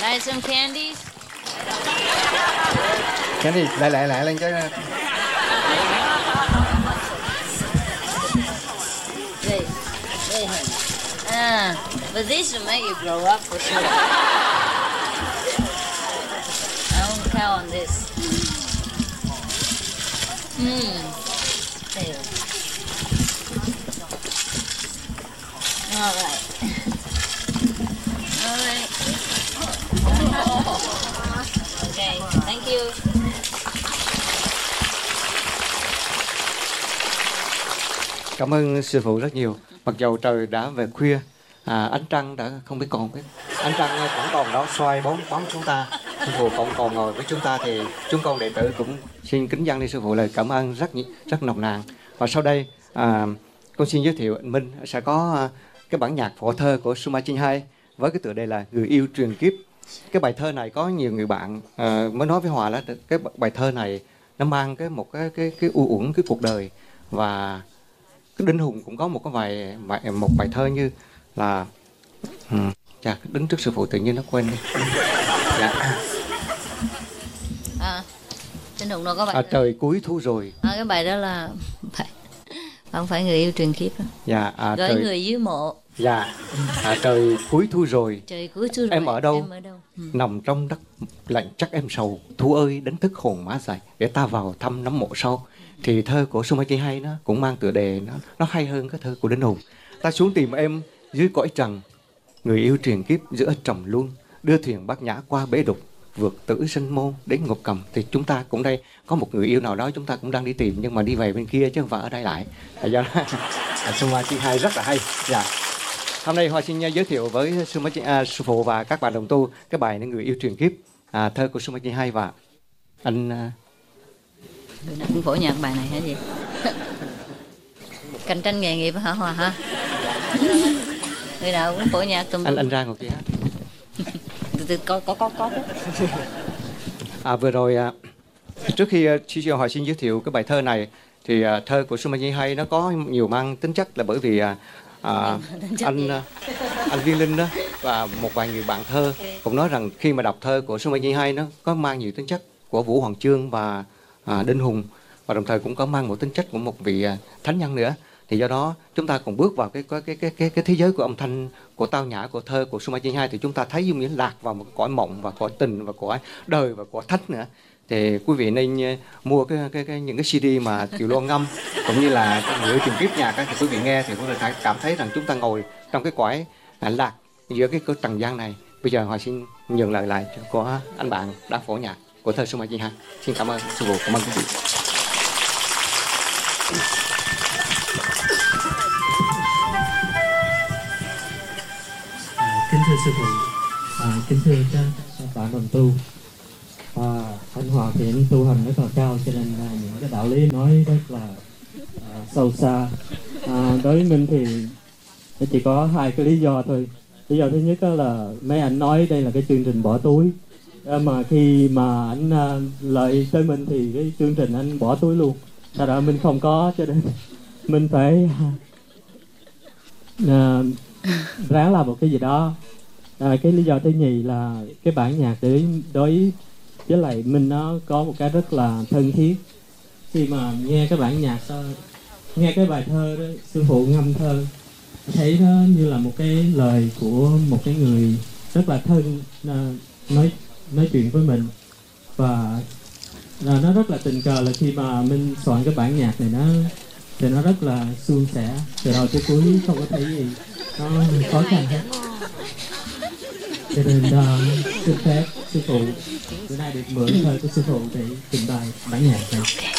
Like some candies? Candy, lại lên cái. But this will make you grow up for sure. I won't count on this. There. All right. Okay, thank you. Cảm ơn sư phụ rất nhiều. Mặc dầu trời đã về khuya, ánh trăng đã không biết còn cái ánh trăng vẫn còn đó soi bóng chúng ta. Sư phụ còn ngồi với chúng ta thì chúng con đệ tử cũng xin kính dâng lên sư phụ lời cảm ơn rất nồng nàn. Và sau đây con xin giới thiệu anh Minh sẽ có cái bản nhạc phổ thơ của Suma Chinh Hai với cái tựa đề là Người Yêu Truyền Kiếp. Cái bài thơ này có nhiều người bạn mới nói với Hòa là cái bài thơ này nó mang một cái u uẩn cái cuộc đời, và cái Đinh Hùng cũng có một bài thơ như là đứng trước sư phụ tự nhiên nó quên đi. Đinh Hùng đâu có bài trời cuối thu rồi. Cái bài đó là không phải Người Yêu Truyền Kiếp đó. Gửi người dưới mộ. Trời cuối thu rồi. Trời cuối thu rồi. Em ở đâu? Nằm trong đất lạnh chắc em sầu. Thu ơi đánh thức hồn má dày để ta vào thăm nấm mộ sau. Thì thơ của Suma Chinh Hai nó cũng mang tựa đề nó hay hơn cái thơ của Đinh Hùng. Ta xuống tìm em dưới cõi trần, người yêu truyền kiếp giữa trầm luân, đưa thuyền bát nhã qua bể đục, vượt tử sinh môn đến ngục cầm. Thì chúng ta cũng đây có một người yêu nào đó chúng ta cũng đang đi tìm, nhưng mà đi về bên kia chứ không phải ở đây lại. Do đó Suma Chinh Hai rất là hay. Hôm nay Hoa xin giới thiệu với sư phụ và các bạn đồng tu cái bài Người Yêu Truyền Kiếp, thơ của Suma Chinh Hai. Và anh người nào cũng phổ nhạc bài này hả gì? Cạnh tranh nghề nghiệp hả Hòa hả? Người nào cũng phổ nhạc tùm. Anh ra một tí hát. Có. Vừa rồi trước khi Hòa xin giới thiệu cái bài thơ này thì thơ của Suma Chinh Hai nó có nhiều mang tính chất là bởi vì anh Viên Linh đó và một vài người bạn thơ cũng nói rằng khi mà đọc thơ của Suma Chinh Hai nó có mang nhiều tính chất của Vũ Hoàng Chương và Đinh Hùng, và đồng thời cũng có mang một tính chất của một vị thánh nhân nữa. Thì do đó chúng ta cùng bước vào cái thế giới của âm thanh, của tao nhã, của thơ của Suma Chinh Hai, thì chúng ta thấy giống như lạc vào một cõi mộng và cõi tình và cõi đời và cõi thánh nữa. Thì quý vị nên mua những cái CD mà Kiều Loan ngâm cũng như là Người Yêu Truyền Kiếp nhạc thì quý vị nghe thì quý vị cảm thấy rằng chúng ta ngồi trong cái cõi lạc giữa cái trần gian này. Bây giờ Hòa xin nhường lời lại của anh bạn đã phổ nhạc của thơ Suma Chinh Hai. Xin cảm ơn sư phụ, cảm ơn quý vị. Kính thưa sư phụ, kính thưa các bạn đồng tu, anh Hòa thì anh tu hành rất là cao, cho nên những cái đạo lý nói rất là sâu xa. Đối với mình thì chỉ có hai cái lý do thôi. Lý do thứ nhất là mấy anh nói đây là cái chương trình bỏ túi, mà khi mà anh lợi tới mình thì cái chương trình anh bỏ túi luôn. Thật ra mình không có, cho nên mình phải ráng làm một cái gì đó. Cái lý do thứ nhì là cái bản nhạc đối với lại mình nó có một cái rất là thân thiết. Khi mà nghe cái bản nhạc, nghe cái bài thơ đó, sư phụ ngâm thơ, thấy nó như là một cái lời của một cái người rất là thân nói chuyện với mình. Và nó rất là tình cờ là khi mà mình soạn cái bản nhạc này thì nó rất là suôn sẻ, từ đầu tới cuối không có thấy gì nó khó khăn hết. Cho nên xin phép sư phụ bữa nay được mượn thơ của sư phụ để trình bày bản nhạc này.